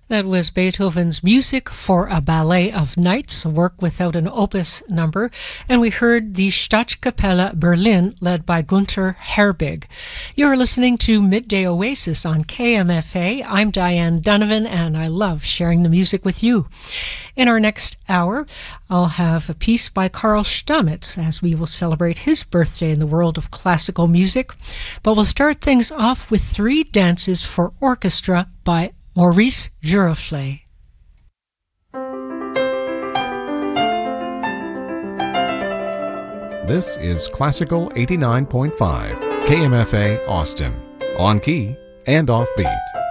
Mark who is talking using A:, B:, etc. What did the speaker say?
A: That was Beethoven's Music for a Ballet of Nights, a work without an opus number, and we heard the Staatskapelle Berlin, led by Gunther Herbig. You're listening to Midday Oasis on KMFA. I'm Diane Donovan, and I love sharing the music with you. In our next hour, I'll have a piece by Karl Stamitz, as we will celebrate his birthday in the world of classical music. But we'll start things off with 3 dances for orchestra by Maurice Giroflée.
B: This is Classical 89.5, KMFA Austin, on key and off beat.